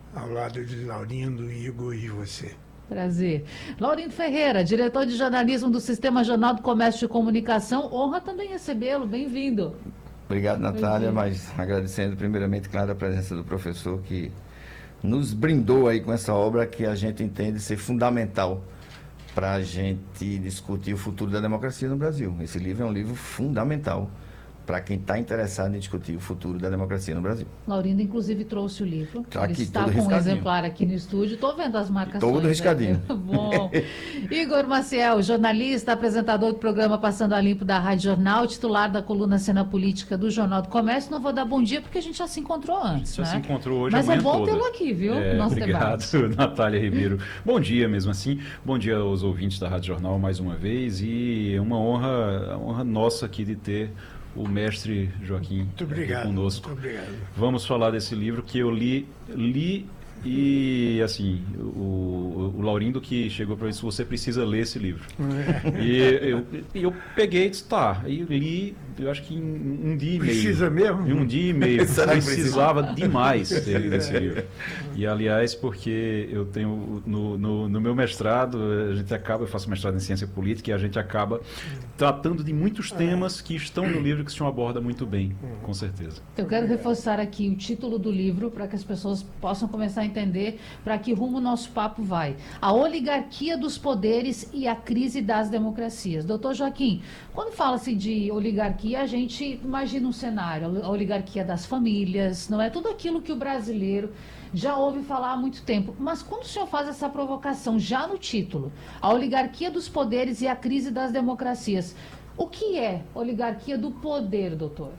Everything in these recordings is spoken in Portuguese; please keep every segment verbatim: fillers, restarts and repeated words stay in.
ao lado de Laurindo, Igor e você. Prazer. Laurindo Ferreira, diretor de jornalismo do Sistema Jornal do Comércio de Comunicação. Honra também recebê-lo. Bem-vindo. Obrigado, Natália, mas agradecendo primeiramente, claro, a presença do professor que nos brindou aí com essa obra que a gente entende ser fundamental para a gente discutir o futuro da democracia no Brasil. Esse livro é um livro fundamental para quem está interessado em discutir o futuro da democracia no Brasil. Laurindo, inclusive, trouxe o livro. Tá aqui, Ele está todo com um riscadinho. exemplar aqui no estúdio. Estou vendo as marcações. Todo riscadinho. Né? Bom. Igor Maciel, jornalista, apresentador do programa Passando a Limpo da Rádio Jornal, titular da coluna Cena Política do Jornal do Comércio. Não vou dar bom dia porque a gente já se encontrou antes, Já né? se encontrou hoje. Mas a é manhã bom toda. tê-lo aqui, viu? É, Nosso obrigado, debate. Natália Ribeiro. Bom dia mesmo assim. Bom dia aos ouvintes da Rádio Jornal mais uma vez. E é uma honra, honra nossa aqui de ter o mestre Joaquim Muito aqui obrigado. conosco. Muito obrigado. Vamos falar desse livro que eu li, li e assim, o, o Laurindo que chegou para isso, você precisa ler esse livro. E eu, eu peguei e disse, tá, e li, eu acho que em um dia e meio. Precisa mesmo? Em um dia e meio. Será que Precisava demais ter lido esse livro. E, aliás, porque eu tenho, no, no, no meu mestrado, a gente acaba, eu faço mestrado em ciência política, e a gente acaba tratando de muitos temas que estão no livro que o senhor aborda muito bem, com certeza. Eu quero reforçar aqui o título do livro para que as pessoas possam começar a entender para que rumo o nosso papo vai. A oligarquia dos poderes e a crise das democracias. Doutor Joaquim, quando fala-se de oligarquia, a gente imagina um cenário, a oligarquia das famílias, não é? Tudo aquilo que o brasileiro já ouve falar há muito tempo. Mas quando o senhor faz essa provocação, já no título, a oligarquia dos poderes e a crise das democracias, o que é oligarquia do poder, doutor?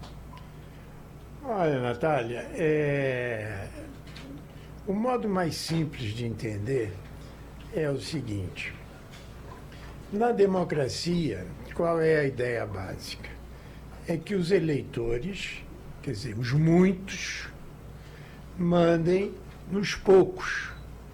Olha, Natália, é... o modo mais simples de entender é o seguinte. Na democracia, qual é a ideia básica? É que os eleitores, quer dizer, os muitos, mandem nos poucos,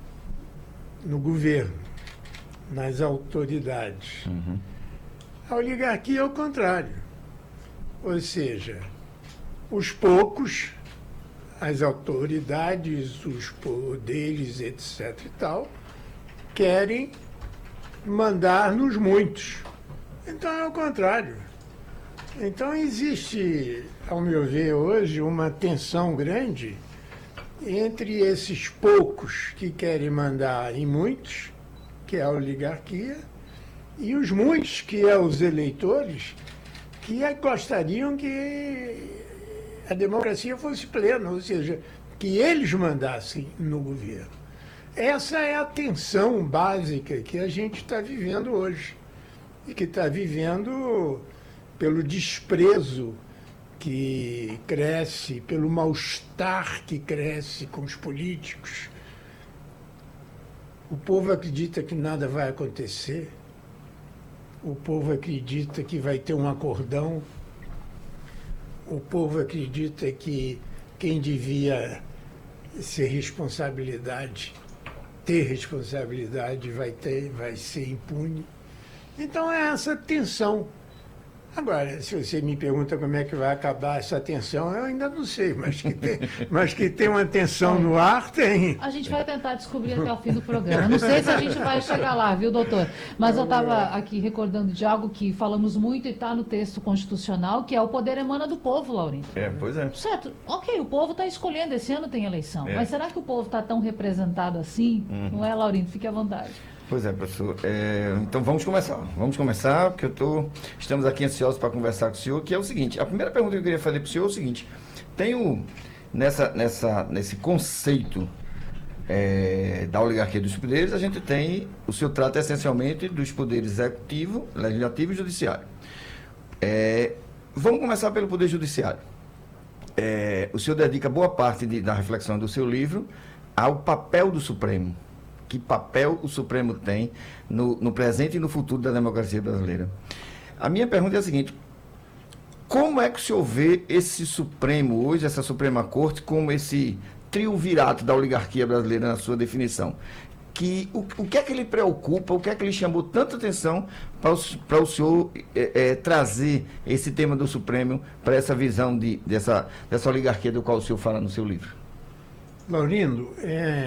no governo, nas autoridades. Uhum. A oligarquia é o contrário. Ou seja, os poucos, as autoridades, os poderes, etc e tal, querem mandar nos muitos. Então é o contrário. Então existe, ao meu ver, hoje uma tensão grande entre esses poucos que querem mandar em muitos, que é a oligarquia, e os muitos, que é os eleitores, que gostariam que a democracia fosse plena, ou seja, que eles mandassem no governo. Essa é a tensão básica que a gente está vivendo hoje, e que está vivendo pelo desprezo que cresce, pelo mal-estar que cresce com os políticos. O povo acredita que nada vai acontecer, o povo acredita que vai ter um acordão, o povo acredita que quem devia ser responsabilidade, ter responsabilidade, vai ter, vai ser impune. Então é essa tensão. Agora, se você me pergunta como é que vai acabar essa tensão, eu ainda não sei, mas que tem, mas que tem uma tensão no ar, tem. A gente vai tentar descobrir até o fim do programa. Não sei se a gente vai chegar lá, viu, doutor? Mas eu estava aqui recordando de algo que falamos muito e está no texto constitucional, que é o poder emana do povo, Laurindo. É, pois é. Certo, ok, o povo está escolhendo, esse ano tem eleição, É. mas será que o povo está tão representado assim? Uhum. Não é, Laurindo? Fique à vontade. Pois é, professor. É, então vamos começar. Vamos começar, porque eu tô, estamos aqui ansiosos para conversar com o senhor, que é o seguinte. A primeira pergunta que eu queria fazer para o senhor é o seguinte. Tem o, nessa, nessa, nesse conceito é, da oligarquia dos poderes, a gente tem, o senhor trata essencialmente dos poderes executivo, legislativo e judiciário. É, vamos começar pelo poder judiciário. É, o senhor dedica boa parte de, da reflexão do seu livro ao papel do Supremo. Que papel o Supremo tem no, no presente e no futuro da democracia brasileira. A minha pergunta é a seguinte: como é que o senhor vê esse Supremo hoje, essa Suprema Corte, como esse triunvirato da oligarquia brasileira na sua definição? Que, o, o que é que ele preocupa, o que é que ele chamou tanta atenção para o, para o senhor é, é, trazer esse tema do Supremo para essa visão de, dessa, dessa oligarquia do qual o senhor fala no seu livro? Laurindo, é...